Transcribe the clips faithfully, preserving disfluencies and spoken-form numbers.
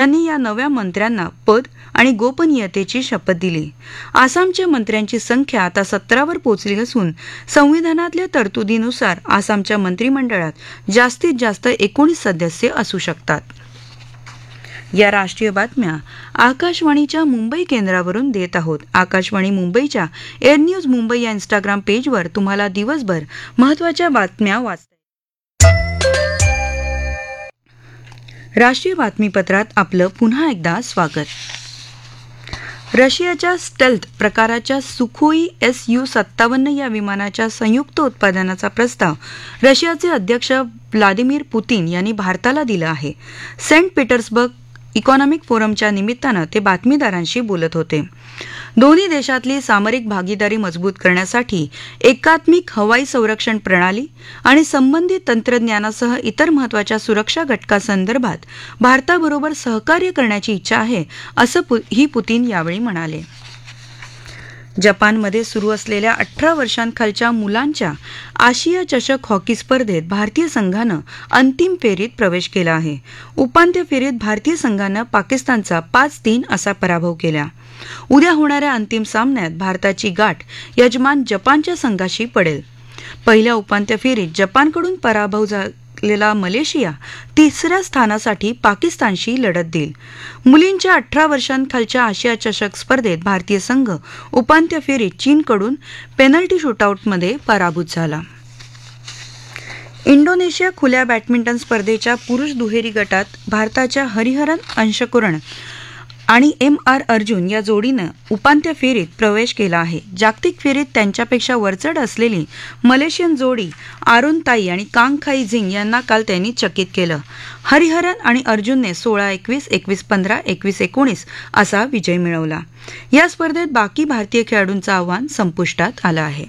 त्यांनी या नव्या मंत्र्यांना पद आणि गोपनीयतेची शपथ दिली. आसामच्या मंत्र्यांची संख्या आता सतरावर पोहोचली असून संविधानातल्या तरतुदीनुसार आसामच्या मंत्रिमंडळात जास्तीत जास्त एकोणीस सदस्य असू शकतात. या राष्ट्रीय बातम्या आकाशवाणीच्या मुंबई केंद्रावरून देत आहोत. आकाशवाणी मुंबईच्या एअर न्यूज मुंबई या इंस्टाग्राम पेजवर तुम्हाला दिवसभर महत्त्वाच्या बातम्या वाचता. राष्ट्रीय बातमीपत्रात आपलं पुन्हा एकदा स्वागत. रशियाच्या स्टेल्थ प्रकाराच्या सुखोई एस यू सत्तावन्न या विमानाच्या संयुक्त उत्पादनाचा प्रस्ताव रशियाचे अध्यक्ष व्लादिमीर पुतीन यांनी भारताला दिला आहे. सेंट पीटर्सबर्ग इकॉनॉमिक फोरमच्या निमित्तानं ते बातमीदारांशी बोलत होते. दोन्ही देशातली सामरिक भागीदारी मजबूत करण्यासाठी एकात्मिक हवाई संरक्षण प्रणाली आणि संबंधित तंत्रज्ञानासह इतर महत्त्वाच्या सुरक्षा घटकांसंदर्भात भारताबरोबर सहकार्य करण्याची इच्छा आहे, असं ही पुतीन यावेळी म्हणाले. जपानमध्ये सुरू असलेल्या अठरा वर्षांखालच्या मुलांच्या आशिया चषक हॉकी स्पर्धेत भारतीय संघानं अंतिम फेरीत प्रवेश केला आहे. उपांत्य फेरीत भारतीय संघानं पाकिस्तानचा पाच तीन असा पराभव केला. उद्या होणाऱ्या अंतिम सामन्यात भारताची गाठ यजमान जपानच्या संघाशी पडेल. पहिल्या उपांत्य फेरीत जपानकडून पराभव झालेला मलेशिया तिसऱ्या स्थानासाठी पाकिस्तानशी लढत देईल. मुलींच्या अठरा वर्षांखालच्या आशिया चषक स्पर्धेत भारतीय संघ उपांत्य फेरीत चीनकडून पेनल्टी शूटआउटमध्ये पराभूत झाला. इंडोनेशिया खुल्या बॅडमिंटन स्पर्धेच्या पुरुष दुहेरी गटात भारताच्या हरिहरन अंशकुरण आणि एम आर अर्जुन या जोडीनं उपांत्य फेरीत प्रवेश केला आहे. जागतिक फेरीत त्यांच्यापेक्षा वरचढ असलेली मलेशियन जोडी आरोन ताई आणि कांग खाई झिंग यांना काल त्यांनी चकित केलं. हरिहरन आणि अर्जुनने सोळा एकवीस, एकवीस पंधरा, एकवीस एकोणीस असा विजय मिळवला. या स्पर्धेत बाकी भारतीय खेळाडूंचं आव्हान संपुष्टात आलं आहे.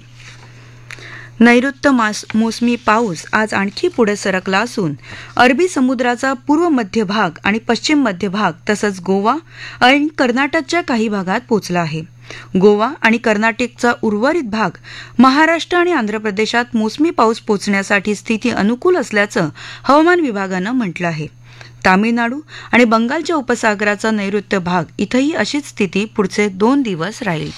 नैऋत्य मोसमी पाऊस आज आणखी पुढे सरकला असून अरबी समुद्राचा पूर्व मध्य भाग आणि पश्चिम मध्य भाग तसंच गोवा आणि कर्नाटकच्या काही भागात पोहोचला आहे. गोवा आणि कर्नाटकचा उर्वरित भाग, महाराष्ट्र आणि आंध्र प्रदेशात मोसमी पाऊस पोहोचण्यासाठी स्थिती अनुकूल असल्याचं हवामान विभागानं म्हटलं आहे. तामिळनाडू आणि बंगालच्या उपसागराचा नैऋत्य भाग इथंही अशीच स्थिती पुढचे दोन दिवस राहील.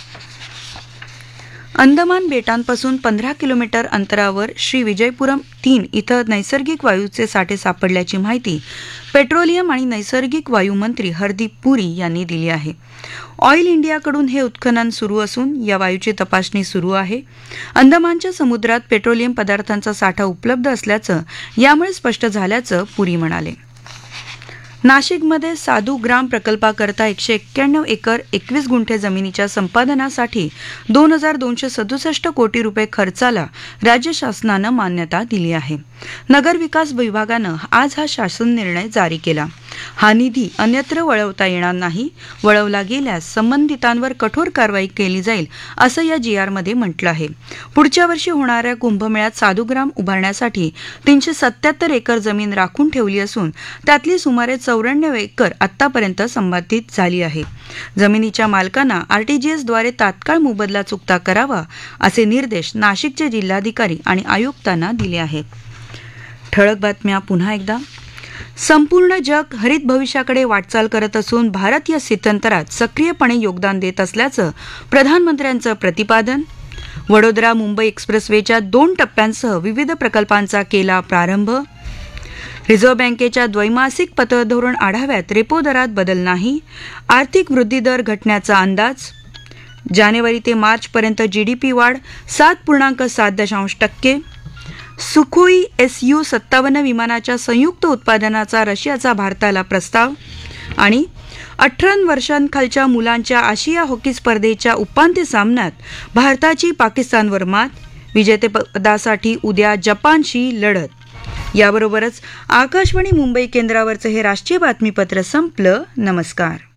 अंदमान बेटांपासून पंधरा किलोमीटर अंतरावर श्री विजयपुरम तीन इथं नैसर्गिक वायूचे साठे सापडल्याची माहिती पेट्रोलियम आणि नैसर्गिक वायू मंत्री हरदीप पुरी यांनी दिली आहे. ऑईल इंडियाकडून हे उत्खनन सुरू असून या वायूची तपासणी सुरू आहे. अंदमानच्या समुद्रात पेट्रोलियम पदार्थांचा साठा उपलब्ध असल्याचं यामुळे स्पष्ट झाल्याचं पुरी म्हणाले. नाशिकमध्ये साधू ग्राम प्रकल्पाकरता एकशे एक्क्याण्णव एकर एकवीस गुंठे जमिनीच्या संपादनासाठी दोन हजार दोनशे सदुसष्ट कोटी रुपये खर्चाला राज्य शासनानं मान्यता दिली आहे. नगरविकास विभागानं आज हा शासन निर्णय जारी केला. हा निधी अन्यत्र वळवता येणार नाही. वळवला गेल्यास संबंधितांवर कठोर कारवाई केली जाईल असं या जी आरमध्ये म्हटलं आहे. पुढच्या वर्षी होणाऱ्या कुंभमेळ्यात साधुग्राम उभारण्यासाठी तीनशे सत्याहत्तर एकर जमीन राखून ठेवली असून त्यातली सुमारे चौऱ्याण्णव एकर आतापर्यंत संपादित झाली आहे. जमिनीच्या मालकांना आरटीजीएसद्वारे तात्काळ मोबदला चुकता करावा असे निर्देश नाशिकचे जिल्हाधिकारी आणि आयुक्तांना दिले आहेत. ठळक बातम्या पुन्हा एकदा. संपूर्ण जग हरित भविष्याकडे वाटचाल करत असून भारत या स्थित्यंतरात सक्रियपणे योगदान देत असल्याचं प्रधानमंत्र्यांचं प्रतिपादन. वडोदरा मुंबई एक्सप्रेसवेच्या दोन टप्प्यांसह विविध प्रकल्पांचा केला प्रारंभ. रिझर्व्ह बँकेच्या द्वैमासिक पतधोरण आढाव्यात रेपो दरात बदल नाही. आर्थिक वृद्धी दर घटण्याचा अंदाज. जानेवारी ते मार्चपर्यंत जीडीपी वाढ सात पूर्णांक सात दशांश टक्के. सुखोई एस यू सत्तावन्न विमानाच्या संयुक्त उत्पादनाचा रशियाचा भारताला प्रस्ताव. आणि अठरा वर्षांखालच्या मुलांच्या आशिया हॉकी स्पर्धेच्या उपांत्य सामन्यात भारताची पाकिस्तानवर मात. विजेतेपदासाठी उद्या जपानशी लढत. याबरोबरच आकाशवाणी मुंबई केंद्रावरचं हे राष्ट्रीय बातमीपत्र संपलं. नमस्कार.